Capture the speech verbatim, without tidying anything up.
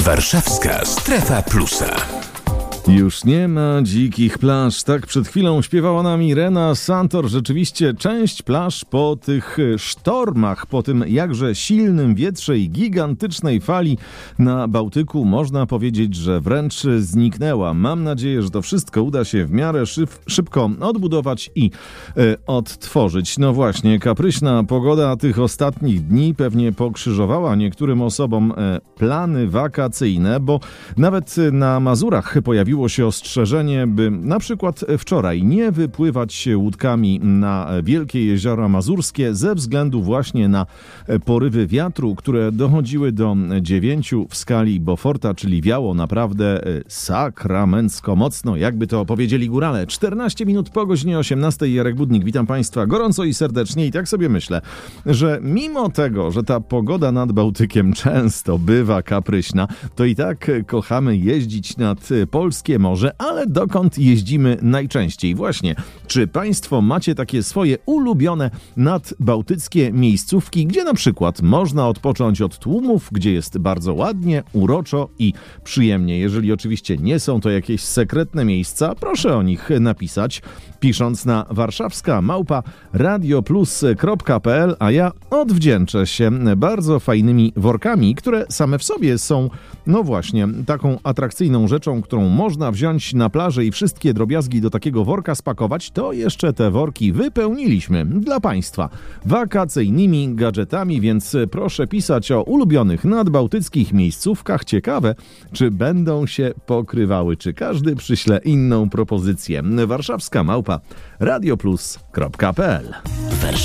Warszawska Strefa Plusa. Już nie ma dzikich plaż. Tak przed chwilą śpiewała nam Irena Santor. Rzeczywiście część plaż po tych sztormach, po tym jakże silnym wietrze i gigantycznej fali na Bałtyku, można powiedzieć, że wręcz zniknęła. Mam nadzieję, że to wszystko uda się w miarę szyb, szybko odbudować i e, odtworzyć. No właśnie, kapryśna pogoda tych ostatnich dni pewnie pokrzyżowała niektórym osobom e, plany wakacyjne, bo nawet na Mazurach pojawiło się ostrzeżenie, by na przykład wczoraj nie wypływać łódkami na wielkie jeziora mazurskie ze względu właśnie na porywy wiatru, które dochodziły do dziewięciu w skali Beauforta, czyli wiało naprawdę sakramencko mocno, jakby to powiedzieli górale. czternaście minut po godzinie osiemnastej. Jarek Budnik, witam Państwa gorąco i serdecznie i tak sobie myślę, że mimo tego, że ta pogoda nad Bałtykiem często bywa kapryśna, to i tak kochamy jeździć nad polskie morze, ale dokąd jeździmy najczęściej? Właśnie, czy Państwo macie takie swoje ulubione nadbałtyckie miejscówki, gdzie na przykład można odpocząć od tłumów, gdzie jest bardzo ładnie, uroczo i przyjemnie? Jeżeli oczywiście nie są to jakieś sekretne miejsca, proszę o nich napisać, pisząc na warszawska małpa radioplus kropka pe el, a ja odwdzięczę się bardzo fajnymi workami, które same w sobie są, no właśnie, taką atrakcyjną rzeczą, którą można wziąć na plażę i wszystkie drobiazgi do takiego worka spakować, to jeszcze te worki wypełniliśmy dla Państwa wakacyjnymi gadżetami, więc proszę pisać o ulubionych nadbałtyckich miejscówkach. Ciekawe, czy będą się pokrywały, czy każdy przyśle inną propozycję. warszawska małpa radioplus kropka pe el.